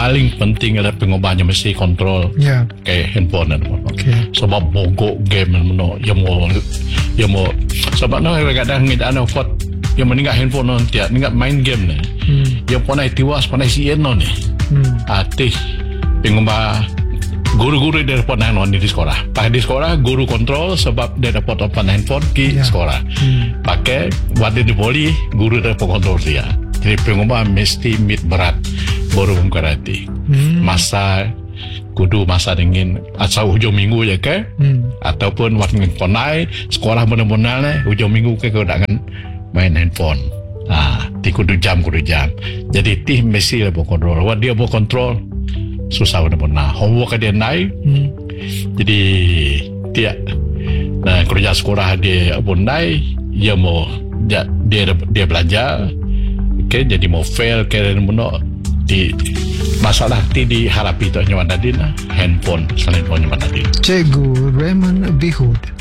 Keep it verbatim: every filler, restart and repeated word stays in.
paling penting adalah pengubahnya mesti kontrol Ya. kayak handphone dan Okay. sebab mogok game dan mana yang mau yang mau sebab no kadang kita ada kot yang meninggal handphone non tiap meninggal main game ni Hmm. yang pernah tiwas pernah sien non ni Hmm. atih pengubah guru-guru dia dapat non di sekolah pakai di sekolah guru kontrol sebab dia dapat open handphone di Ya. sekolah Hmm. pakai wadah di poli guru dapat kontrol dia jadi pengubah mesti mit berat baru mengkarati Hmm. masa kudu masa dingin asal hujung minggu je ke Hmm. ataupun waktu konai sekolah benar-benar ni hujung minggu ke kau dengan main handphone ah ti kudu jam kudu jam jadi ti mesti lah berkontrol wah dia berkontrol susah benar-benar homework dia naik Hmm. jadi dia nah kerja sekolah dia pun naik dia mau dia dia, dia belajar okay, jadi mau fail ke benar di masalah ti diharapi tu nyawa tadi lah handphone selain handphone nyawa tadi Cikgu Raymond Bihud.